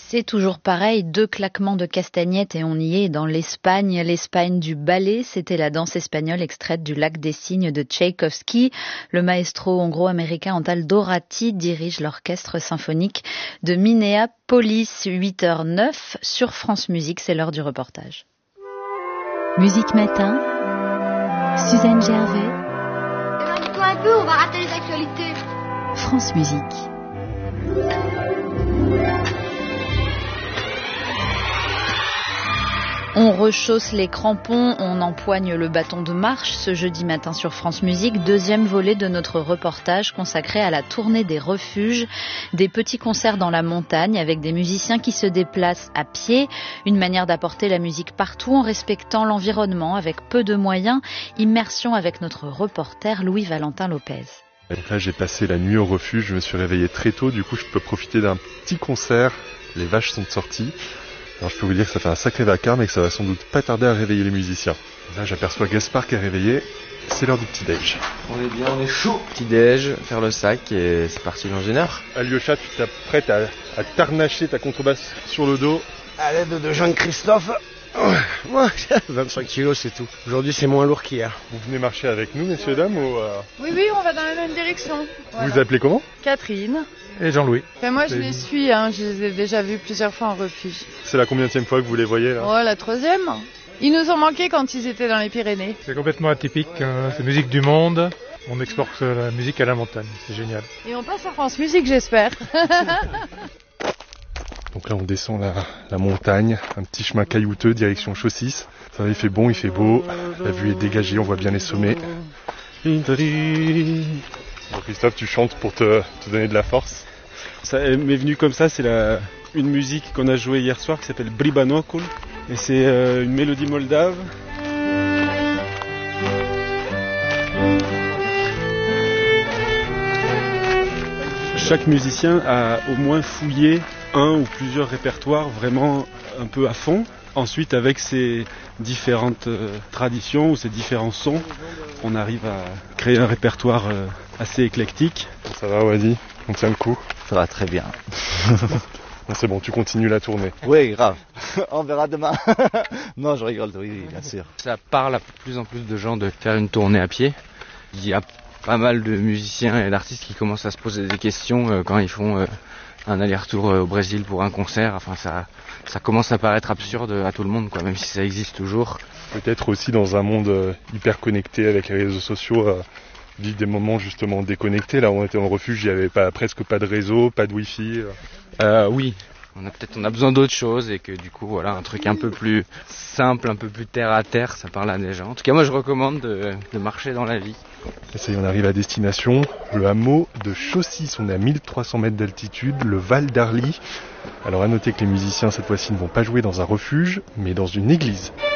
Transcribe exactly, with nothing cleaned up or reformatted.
C'est toujours pareil, deux claquements de castagnettes et on y est dans l'Espagne. L'Espagne du ballet, c'était la danse espagnole extraite du Lac des Cygnes de Tchaïkovski. Le maestro hongro-américain Antal Doráti dirige l'orchestre symphonique de Minneapolis. huit heures neuf sur France Musique, c'est l'heure du reportage. Musique Matin, Suzanne Gervais. Éloigne-toi un peu, on va rater les actualités. France Musique. On rechausse les crampons, on empoigne le bâton de marche ce jeudi matin sur France Musique, deuxième volet de notre reportage consacré à la tournée des refuges, des petits concerts dans la montagne avec des musiciens qui se déplacent à pied, une manière d'apporter la musique partout en respectant l'environnement avec peu de moyens, immersion avec notre reporter Louis-Valentin Lopez. Donc là j'ai passé la nuit au refuge, je me suis réveillé très tôt, du coup je peux profiter d'un petit concert, les vaches sont sorties. Alors je peux vous dire que ça fait un sacré vacarme et que ça va sans doute pas tarder à réveiller les musiciens. Là j'aperçois Gaspard qui est réveillé, c'est l'heure du petit-déj. On est bien, on est chaud. Petit-déj, faire le sac et c'est parti dans une heure. Alyosha, tu t'apprêtes à, à t'arnacher ta contrebasse sur le dos. À l'aide de Jean-Christophe, moi vingt-cinq kilos c'est tout. Aujourd'hui c'est moins lourd qu'hier. Vous venez marcher avec nous messieurs dames ou euh... Oui oui, on va dans la même direction. Voilà. Vous appelez comment? Catherine. Et Jean-Louis. Enfin, moi je les suis, hein. Je les ai déjà vus plusieurs fois en refuge. C'est la combienième fois que vous les voyez là? Oh, la troisième. Ils nous ont manqué quand ils étaient dans les Pyrénées. C'est complètement atypique, hein. C'est musique du monde, on exporte la musique à la montagne, c'est génial. Et on passe à France Musique j'espère. Donc là on descend la, la montagne, un petit chemin caillouteux, direction Chaussis. Ça va, il fait bon, il fait beau, la vue est dégagée, on voit bien les sommets. Bon, Christophe, tu chantes pour te, te donner de la force? Ça m'est venu comme ça, c'est la, une musique qu'on a jouée hier soir qui s'appelle Bribanocul. Et c'est euh, une mélodie moldave. Chaque musicien a au moins fouillé un ou plusieurs répertoires vraiment un peu à fond. Ensuite, avec ces différentes euh, traditions ou ces différents sons, on arrive à créer un répertoire euh, assez éclectique. Ça va Wadi? On tient le coup? Ça va très bien. Bon, c'est bon, tu continues la tournée. Oui, grave. On verra demain. Non, je rigole, oui, bien sûr. Ça parle à plus en plus de gens de faire une tournée à pied. Il y a pas mal de musiciens et d'artistes qui commencent à se poser des questions euh, quand ils font euh, un aller-retour euh, au Brésil pour un concert. Enfin, ça, ça commence à paraître absurde à tout le monde, quoi, même si ça existe toujours. Peut-être aussi dans un monde euh, hyper connecté avec les réseaux sociaux, euh, vivre des moments justement déconnectés. Là, on était en refuge, il n'y avait pas, presque pas de réseau, pas de wifi. Euh. Euh, oui. On a peut-être on a besoin d'autre chose et que du coup voilà un truc un peu plus simple, un peu plus terre à terre, ça parle à des gens. En tout cas moi je recommande de, de marcher dans la vie. Et ça y est, on arrive à destination, le hameau de Chaussis, on est à mille trois cents mètres d'altitude, le Val d'Arly. Alors à noter que les musiciens cette fois-ci ne vont pas jouer dans un refuge, mais dans une église.